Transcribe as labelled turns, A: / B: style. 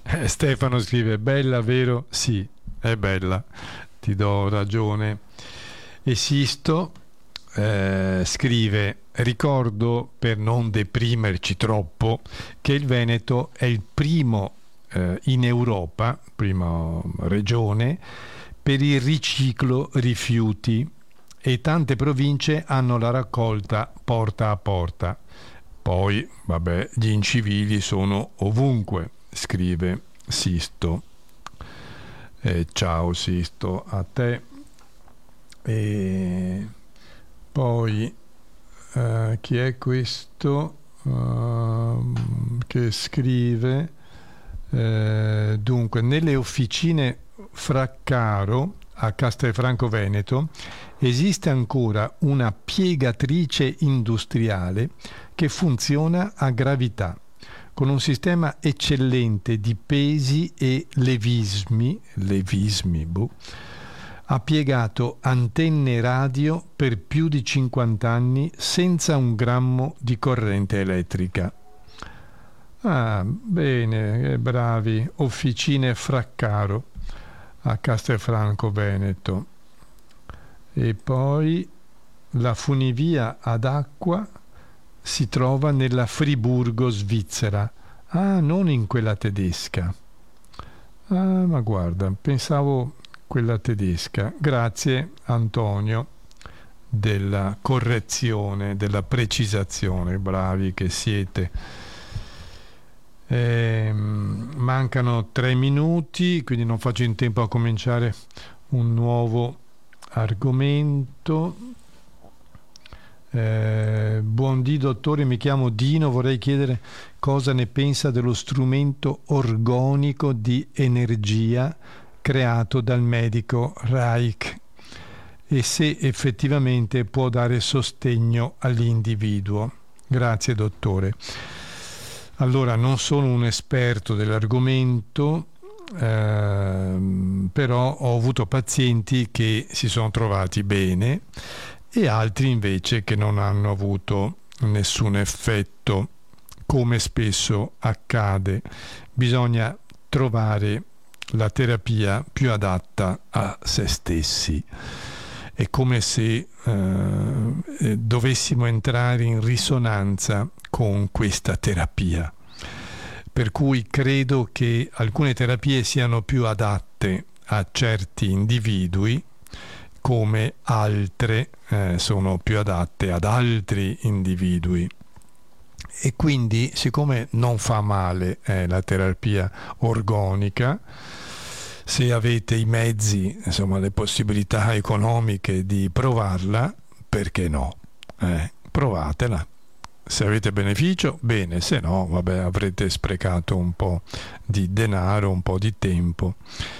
A: Stefano scrive: bella, vero? Sì, è bella, ti do ragione. E Sisto scrive: ricordo, per non deprimerci troppo, che il Veneto è il primo in Europa, prima regione, per il riciclo rifiuti, e tante province hanno la raccolta porta a porta. Poi, vabbè, gli incivili sono ovunque, scrive Sisto. Ciao Sisto, a te. E poi, chi è questo che scrive? Dunque, nelle officine Fraccaro a Castelfranco Veneto esiste ancora una piegatrice industriale che funziona a gravità, con un sistema eccellente di pesi e levismi, boh. Ha piegato antenne radio per più di 50 anni senza un grammo di corrente elettrica. Ah, bene, bravi. Officine Fraccaro a Castelfranco Veneto. E poi la funivia ad acqua si trova nella Friburgo Svizzera. Ah, non in quella tedesca. Ah, ma guarda, pensavo quella tedesca. Grazie Antonio della correzione, della precisazione, bravi che siete. Mancano 3 minuti, quindi non faccio in tempo a cominciare un nuovo argomento. Buondì dottore, mi chiamo Dino, vorrei chiedere cosa ne pensa dello strumento organico di energia creato dal medico Reich e se effettivamente può dare sostegno all'individuo. Grazie dottore. Allora, non sono un esperto dell'argomento, però ho avuto pazienti che si sono trovati bene e altri invece che non hanno avuto nessun effetto, come spesso accade. Bisogna trovare la terapia più adatta a se stessi. È come se dovessimo entrare in risonanza con questa terapia. Per cui credo che alcune terapie siano più adatte a certi individui, come altre sono più adatte ad altri individui. E quindi, siccome non fa male la terapia organica, se avete i mezzi, insomma le possibilità economiche di provarla, perché no? Provatela. Se avete beneficio, bene, se no, vabbè, avrete sprecato un po' di denaro, un po' di tempo.